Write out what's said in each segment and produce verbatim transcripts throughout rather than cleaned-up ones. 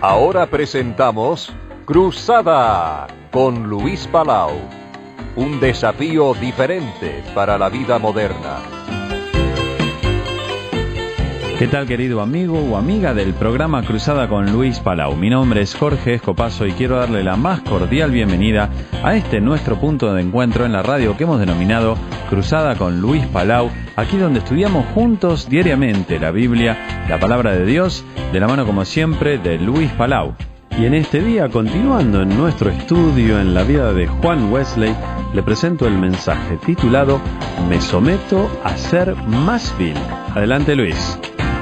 Ahora presentamos Cruzada con Luis Palau. Un desafío diferente para la vida moderna. ¿Qué tal, querido amigo o amiga del programa Cruzada con Luis Palau? Mi nombre es Jorge Escopazo y quiero darle la más cordial bienvenida a este nuestro punto de encuentro en la radio que hemos denominado Cruzada con Luis Palau, aquí donde estudiamos juntos diariamente la Biblia, la Palabra de Dios, de la mano como siempre de Luis Palau. Y en este día, continuando en nuestro estudio en la vida de Juan Wesley, le presento el mensaje titulado Me someto a ser más vil. Adelante, Luis.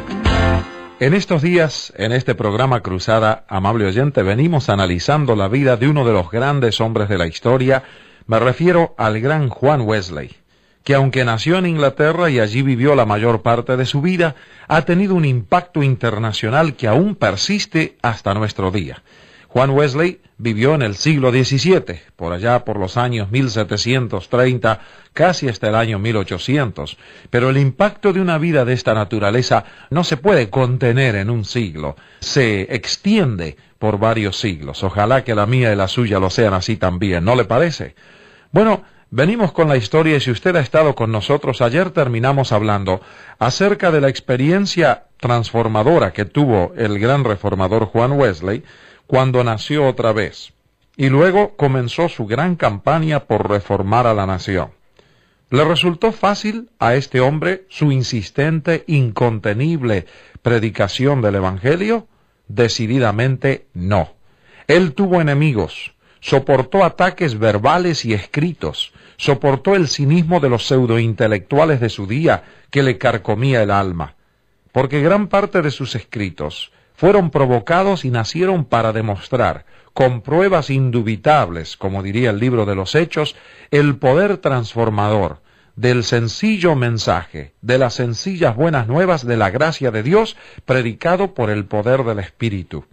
En estos días, en este programa Cruzada, amable oyente, venimos analizando la vida de uno de los grandes hombres de la historia. Me refiero al gran Juan Wesley, que aunque nació en Inglaterra y allí vivió la mayor parte de su vida, ha tenido un impacto internacional que aún persiste hasta nuestro día. Juan Wesley vivió en el siglo diecisiete, por allá por los años mil setecientos treinta, casi hasta el año mil ochocientos, pero el impacto de una vida de esta naturaleza no se puede contener en un siglo, se extiende por varios siglos. Ojalá que la mía y la suya lo sean así también, ¿no le parece? Bueno, venimos con la historia y si usted ha estado con nosotros, ayer terminamos hablando acerca de la experiencia transformadora que tuvo el gran reformador Juan Wesley cuando nació otra vez, y luego comenzó su gran campaña por reformar a la nación. ¿Le resultó fácil a este hombre su insistente, incontenible predicación del Evangelio? Decididamente no. Él tuvo enemigos, soportó ataques verbales y escritos, soportó el cinismo de los pseudointelectuales de su día que le carcomía el alma, porque gran parte de sus escritos fueron provocados y nacieron para demostrar, con pruebas indubitables, como diría el libro de los Hechos, el poder transformador del sencillo mensaje, de las sencillas buenas nuevas de la gracia de Dios, predicado por el poder del Espíritu.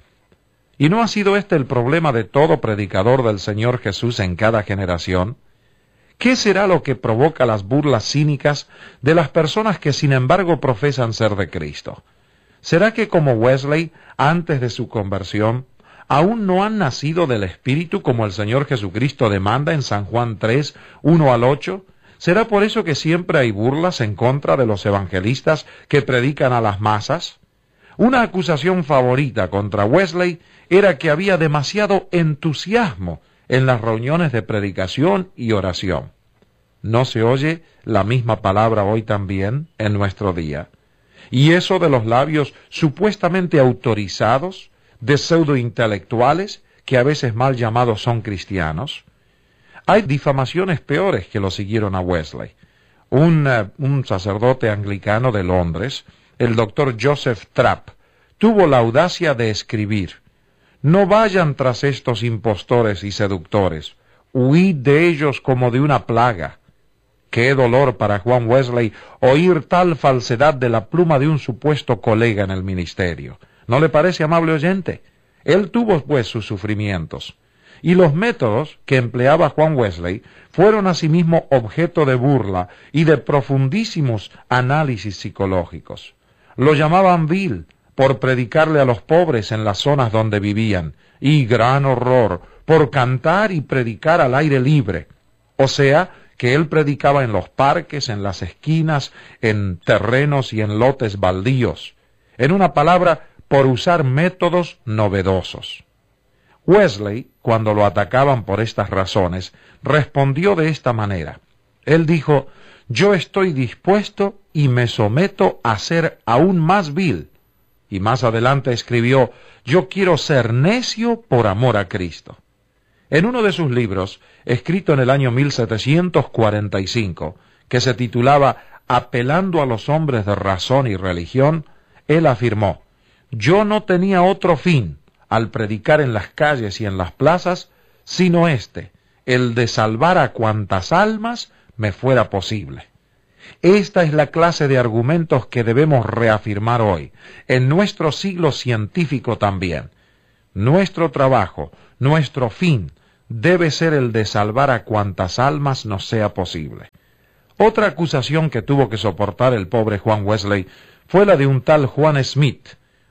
¿Y no ha sido este el problema de todo predicador del Señor Jesús en cada generación? ¿Qué será lo que provoca las burlas cínicas de las personas que sin embargo profesan ser de Cristo? ¿Será que como Wesley, antes de su conversión, aún no han nacido del Espíritu como el Señor Jesucristo demanda en San Juan tres, uno al ocho? ¿Será por eso que siempre hay burlas en contra de los evangelistas que predican a las masas? Una acusación favorita contra Wesley era que había demasiado entusiasmo en las reuniones de predicación y oración. ¿No se oye la misma palabra hoy también en nuestro día? Y eso de los labios supuestamente autorizados, de pseudointelectuales, que a veces mal llamados son cristianos. Hay difamaciones peores que lo siguieron a Wesley. Un, uh, un sacerdote anglicano de Londres, el doctor Joseph Trapp, tuvo la audacia de escribir: «No vayan tras estos impostores y seductores, huid de ellos como de una plaga». Qué dolor para Juan Wesley oír tal falsedad de la pluma de un supuesto colega en el ministerio. ¿No le parece, amable oyente? Él tuvo, pues, sus sufrimientos. Y los métodos que empleaba Juan Wesley fueron asimismo objeto de burla y de profundísimos análisis psicológicos. Lo llamaban vil por predicarle a los pobres en las zonas donde vivían, y gran horror por cantar y predicar al aire libre, o sea, que él predicaba en los parques, en las esquinas, en terrenos y en lotes baldíos. En una palabra, por usar métodos novedosos. Wesley, cuando lo atacaban por estas razones, respondió de esta manera. Él dijo: «Yo estoy dispuesto y me someto a ser aún más vil». Y más adelante escribió: «Yo quiero ser necio por amor a Cristo». En uno de sus libros, escrito en el año mil setecientos cuarenta y cinco, que se titulaba Apelando a los hombres de razón y religión, él afirmó: «Yo no tenía otro fin al predicar en las calles y en las plazas, sino este, el de salvar a cuantas almas me fuera posible». Esta es la clase de argumentos que debemos reafirmar hoy, en nuestro siglo científico también. Nuestro trabajo, nuestro fin, debe ser el de salvar a cuantas almas nos sea posible. Otra acusación que tuvo que soportar el pobre Juan Wesley fue la de un tal Juan Smith,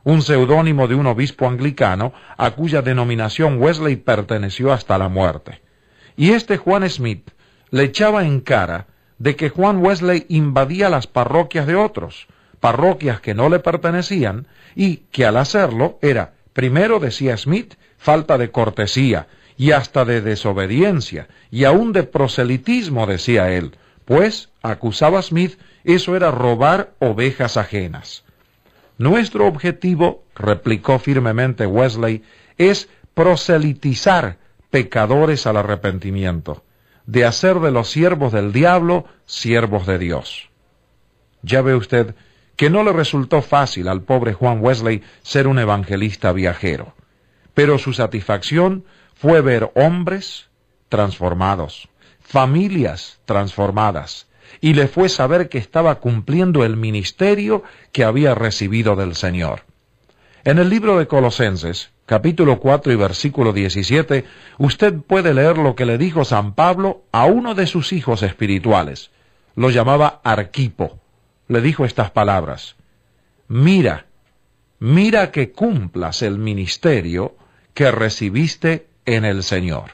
un seudónimo de un obispo anglicano a cuya denominación Wesley perteneció hasta la muerte. Y este Juan Smith le echaba en cara de que Juan Wesley invadía las parroquias de otros, parroquias que no le pertenecían, y que al hacerlo era, primero, decía Smith, falta de cortesía, y hasta de desobediencia, y aún de proselitismo, decía él, pues, acusaba Smith, eso era robar ovejas ajenas. Nuestro objetivo, replicó firmemente Wesley, es proselitizar pecadores al arrepentimiento, de hacer de los siervos del diablo siervos de Dios. Ya ve usted que no le resultó fácil al pobre Juan Wesley ser un evangelista viajero, pero su satisfacción fue ver hombres transformados, familias transformadas, y le fue saber que estaba cumpliendo el ministerio que había recibido del Señor. En el libro de Colosenses, capítulo cuatro y versículo diecisiete, usted puede leer lo que le dijo San Pablo a uno de sus hijos espirituales. Lo llamaba Arquipo. Le dijo estas palabras: Mira, mira que cumplas el ministerio que recibiste en el Señor.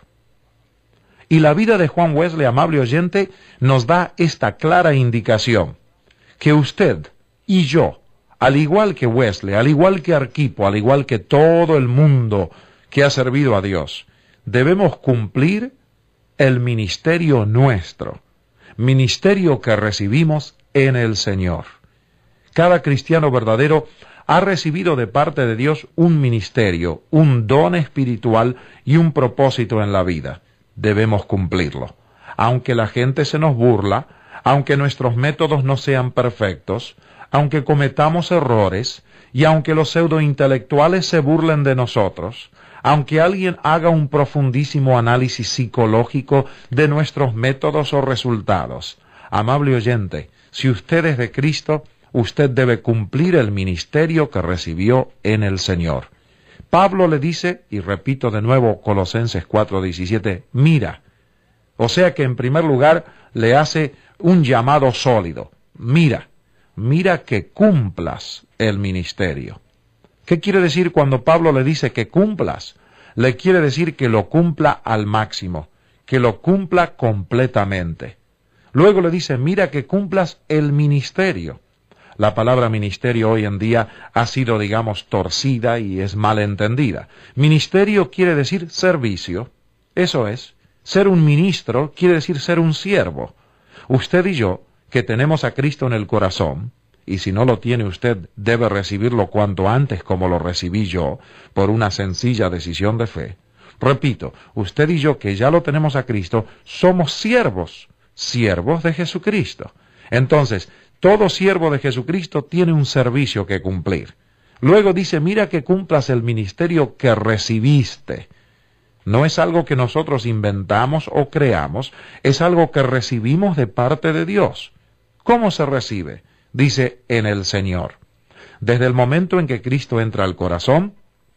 Y la vida de Juan Wesley, amable oyente, nos da esta clara indicación, que usted y yo, al igual que Wesley, al igual que Arquipo, al igual que todo el mundo que ha servido a Dios, debemos cumplir el ministerio nuestro, ministerio que recibimos en el Señor. Cada cristiano verdadero ha recibido de parte de Dios un ministerio, un don espiritual y un propósito en la vida. Debemos cumplirlo. Aunque la gente se nos burla, aunque nuestros métodos no sean perfectos, aunque cometamos errores, y aunque los pseudointelectuales se burlen de nosotros, aunque alguien haga un profundísimo análisis psicológico de nuestros métodos o resultados, amable oyente, si usted es de Cristo, usted debe cumplir el ministerio que recibió en el Señor. Pablo le dice, y repito de nuevo Colosenses cuatro diecisiete, mira. O sea que en primer lugar le hace un llamado sólido. Mira, mira que cumplas el ministerio. ¿Qué quiere decir cuando Pablo le dice que cumplas? Le quiere decir que lo cumpla al máximo, que lo cumpla completamente. Luego le dice, mira que cumplas el ministerio. La palabra ministerio hoy en día ha sido, digamos, torcida y es mal entendida. Ministerio quiere decir servicio. Eso es. Ser un ministro quiere decir ser un siervo. Usted y yo, que tenemos a Cristo en el corazón, y si no lo tiene usted, debe recibirlo cuanto antes como lo recibí yo, por una sencilla decisión de fe. Repito, usted y yo que ya lo tenemos a Cristo, somos siervos, siervos de Jesucristo. Entonces, todo siervo de Jesucristo tiene un servicio que cumplir. Luego dice, mira que cumplas el ministerio que recibiste. No es algo que nosotros inventamos o creamos, es algo que recibimos de parte de Dios. ¿Cómo se recibe? Dice, en el Señor. Desde el momento en que Cristo entra al corazón,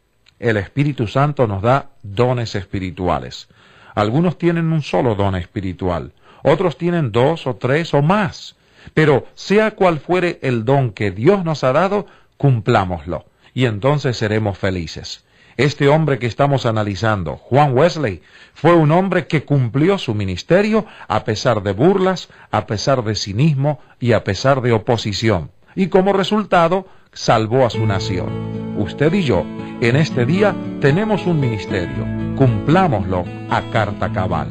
el Espíritu Santo nos da dones espirituales. Algunos tienen un solo don espiritual, otros tienen dos o tres o más. Pero sea cual fuere el don que Dios nos ha dado, cumplámoslo, y entonces seremos felices. Este hombre que estamos analizando, Juan Wesley, fue un hombre que cumplió su ministerio a pesar de burlas, a pesar de cinismo y a pesar de oposición, y como resultado, salvó a su nación. Usted y yo, en este día, tenemos un ministerio, cumplámoslo a carta cabal.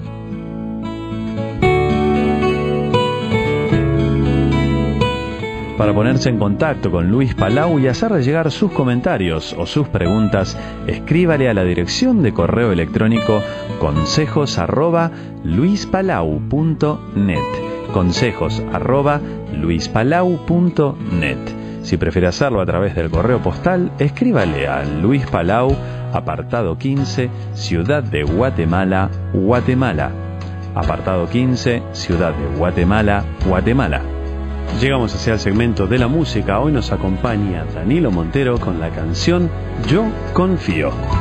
Para ponerse en contacto con Luis Palau y hacerle llegar sus comentarios o sus preguntas, escríbale a la dirección de correo electrónico consejos arroba luispalau punto net. Consejos arroba luispalau punto net. Si prefiere hacerlo a través del correo postal, escríbale a Luis Palau, apartado quince, Ciudad de Guatemala, Guatemala. Apartado quince, Ciudad de Guatemala, Guatemala. Llegamos hacia el segmento de la música. Hoy nos acompaña Danilo Montero con la canción Yo Confío.